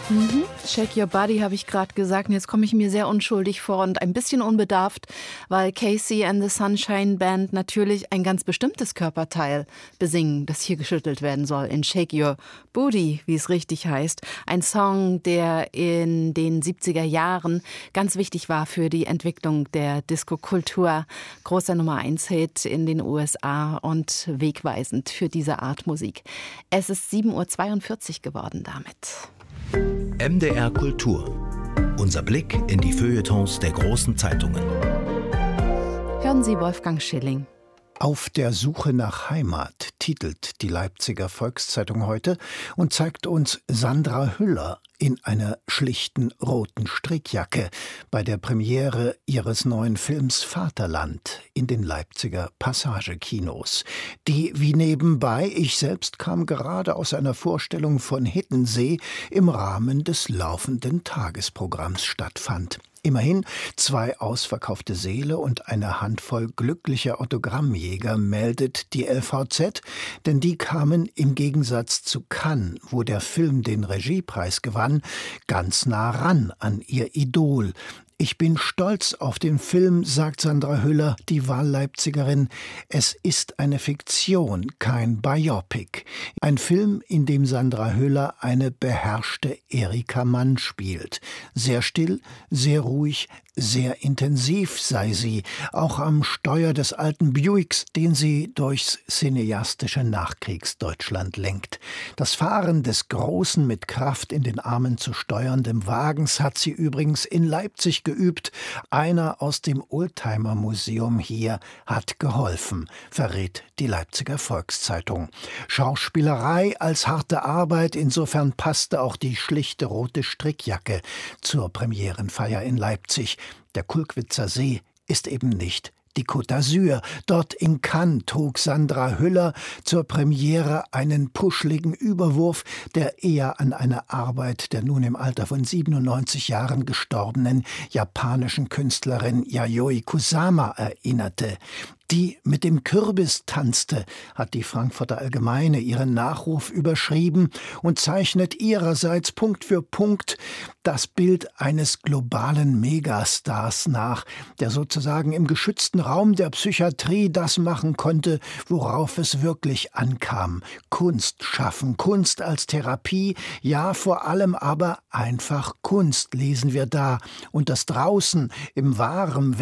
Shake Your Body habe ich gerade gesagt. Und jetzt komme ich mir sehr unschuldig vor und ein bisschen unbedarft, weil Casey and the Sunshine Band natürlich ein ganz bestimmtes Körperteil besingen, das hier geschüttelt werden soll. In Shake Your Booty, wie es richtig heißt. Ein Song, der in den 70er Jahren ganz wichtig war für die Entwicklung der Disco-Kultur. Großer Nummer-1-Hit in den USA und wegweisend für diese Art Musik. Es ist 7:42 Uhr geworden damit. MDR Kultur. Unser Blick in die Feuilletons der großen Zeitungen. Hören Sie Wolfgang Schilling. Auf der Suche nach Heimat titelt die Leipziger Volkszeitung heute und zeigt uns Sandra Hüller in einer schlichten roten Strickjacke bei der Premiere ihres neuen Films Vaterland in den Leipziger Passagekinos, die wie nebenbei, ich selbst kam gerade aus einer Vorstellung von Hittensee, im Rahmen des laufenden Tagesprogramms stattfand. Immerhin 2 ausverkaufte Säle und eine Handvoll glücklicher Autogrammjäger meldet die LVZ, denn die kamen im Gegensatz zu Cannes, wo der Film den Regiepreis gewann, ganz nah ran an ihr Idol. Ich bin stolz auf den Film, sagt Sandra Hüller, die Wahlleipzigerin. Es ist eine Fiktion, kein Biopic. Ein Film, in dem Sandra Hüller eine beherrschte Erika Mann spielt. Sehr still, sehr ruhig, sehr intensiv sei sie, auch am Steuer des alten Buicks, den sie durchs cineastische Nachkriegsdeutschland lenkt. Das Fahren des großen, mit Kraft in den Armen zu steuernden Wagens hat sie übrigens in Leipzig geübt. Einer aus dem Oldtimer-Museum hier hat geholfen, verrät die Leipziger Volkszeitung. Schauspielerei als harte Arbeit, insofern passte auch die schlichte rote Strickjacke zur Premierenfeier in Leipzig. Der Kulkwitzer See ist eben nicht die Côte d'Azur. Dort in Cannes trug Sandra Hüller zur Premiere einen puschligen Überwurf, der eher an eine Arbeit der nun im Alter von 97 Jahren gestorbenen japanischen Künstlerin Yayoi Kusama erinnerte. Die mit dem Kürbis tanzte, hat die Frankfurter Allgemeine ihren Nachruf überschrieben und zeichnet ihrerseits Punkt für Punkt das Bild eines globalen Megastars nach, der sozusagen im geschützten Raum der Psychiatrie das machen konnte, worauf es wirklich ankam. Kunst schaffen, Kunst als Therapie, ja vor allem aber einfach Kunst, lesen wir da. Und das draußen im wahren